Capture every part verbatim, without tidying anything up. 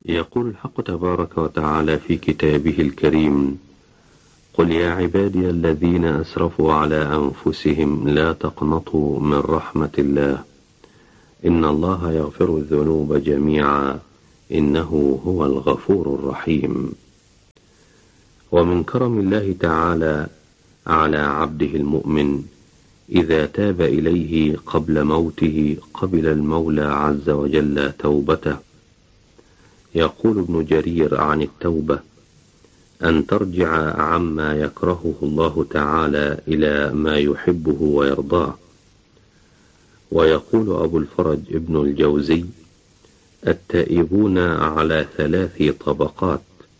يقول الحق تبارك وتعالى في كتابه الكريم: قل يا عبادي الذين أسرفوا على أنفسهم لا تقنطوا من رحمة الله إن الله يغفر الذنوب جميعا إنه هو الغفور الرحيم. ومن كرم الله تعالى على عبده المؤمن إذا تاب إليه قبل موته قبل المولى عز وجل توبته. يقول ابن جرير عن التوبة: أن ترجع عما يكرهه الله تعالى إلى ما يحبه ويرضاه. ويقول أبو الفرج ابن الجوزي: التائبون على ثلاث طبقات: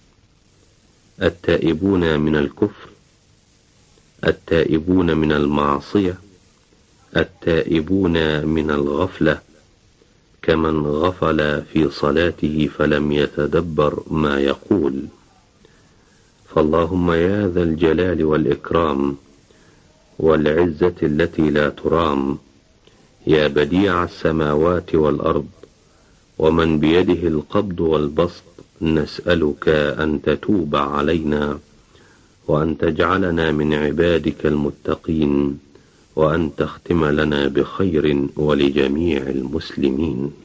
التائبون من الكفر، التائبون من المعصية، التائبون من الغفلة، كمن غفل في صلاته فلم يتدبر ما يقول. فاللهم يا ذا الجلال والإكرام والعزة التي لا ترام، يا بديع السماوات والأرض ومن بيده القبض والبسط، نسألك أن تتوب علينا وأن تجعلنا من عبادك المتقين وأن تختم لنا بخير ولجميع المسلمين.